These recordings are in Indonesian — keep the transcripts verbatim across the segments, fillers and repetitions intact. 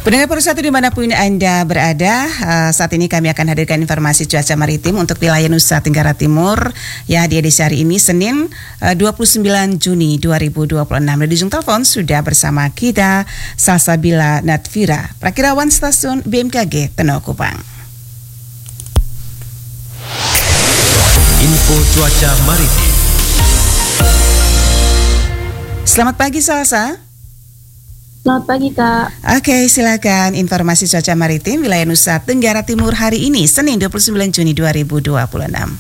Pendengar Purwosatu dimanapun Anda berada, uh, saat ini kami akan hadirkan informasi cuaca maritim untuk wilayah Nusa Tenggara Timur ya di edisi hari ini Senin uh, dua puluh sembilan Juni dua ribu dua puluh enam. Di ujung telepon sudah bersama kita Salsabila Natvira, Prakirawan Stasiun B M K G Teno Kupang. Info cuaca maritim. Selamat pagi Salsa. Selamat pagi Kak. Oke, silakan informasi cuaca maritim wilayah Nusa Tenggara Timur hari ini Senin dua puluh sembilan Juni dua ribu dua puluh enam.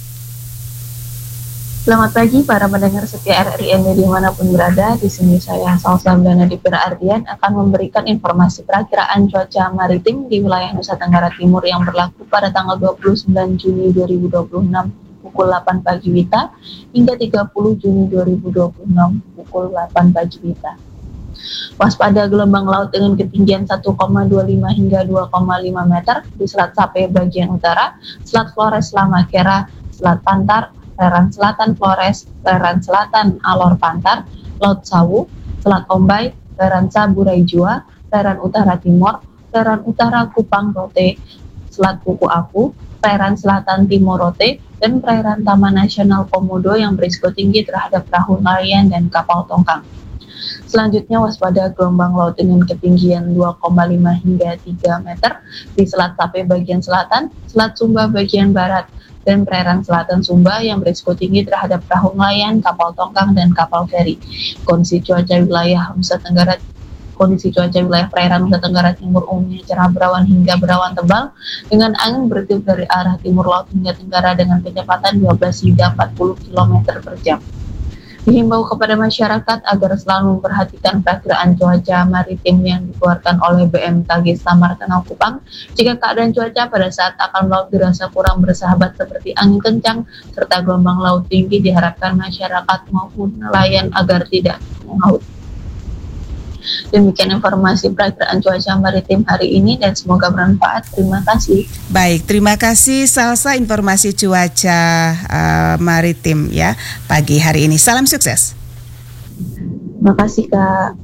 Selamat pagi para pendengar setia R R I N dimanapun berada. Di sini saya Salsabila Natvira Ardian akan memberikan informasi perakiraan cuaca maritim di wilayah Nusa Tenggara Timur yang berlaku pada tanggal dua puluh sembilan Juni dua ribu dua puluh enam pukul delapan pagi WITA hingga tiga puluh Juni dua ribu dua puluh enam pukul delapan pagi WITA. Waspada gelombang laut dengan ketinggian satu koma dua lima hingga dua koma lima meter di Selat Sape bagian utara, Selat Flores Lamakera, Selat Pantar, perairan selatan Flores, perairan selatan Alor Pantar, Laut Sawu, Selat Ombay, perairan Saburai Jua, perairan utara Timor, perairan utara Kupang Rote, Selat Kuku Aku, perairan selatan Timor Rote, dan perairan Taman Nasional Komodo yang berisiko tinggi terhadap perahu nelayan dan kapal tongkang. Selanjutnya waspada gelombang laut dengan ketinggian dua koma lima hingga tiga meter di Selat Sape bagian selatan, Selat Sumba bagian barat, dan perairan selatan Sumba yang berisiko tinggi terhadap perahu nelayan, kapal tongkang, dan kapal feri. Kondisi cuaca wilayah Nusa Tenggara Kondisi cuaca wilayah perairan Nusa Tenggara Timur umumnya cerah berawan hingga berawan tebal dengan angin bertiup dari arah timur laut hingga tenggara dengan kecepatan dua belas hingga empat puluh kilometer per jam. Dihimbau kepada masyarakat agar selalu memperhatikan perakiraan cuaca maritim yang dikeluarkan oleh B M K G Samar Teno Kupang. Jika keadaan cuaca pada saat akan melaut dirasa kurang bersahabat seperti angin kencang serta gelombang laut tinggi, diharapkan masyarakat maupun nelayan agar tidak melaut. Demikian informasi perakiraan cuaca maritim hari ini dan semoga bermanfaat. Terima kasih. Baik, terima kasih Salsa informasi cuaca uh, maritim ya pagi hari ini. Salam sukses. Terima kasih Kak.